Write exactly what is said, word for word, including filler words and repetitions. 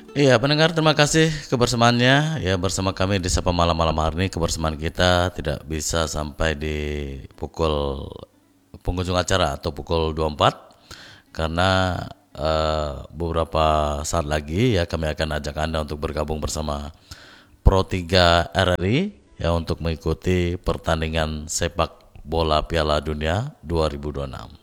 Iya, pendengar, terima kasih kebersamaannya ya bersama kami di Sapa Malam malam hari ini. Kebersamaan kita tidak bisa sampai di pukul penghujung acara atau pukul dua puluh empat karena eh, beberapa saat lagi ya kami akan ajak Anda untuk bergabung bersama Pro tiga R R I ya untuk mengikuti pertandingan sepak bola Piala Dunia dua ribu dua puluh enam.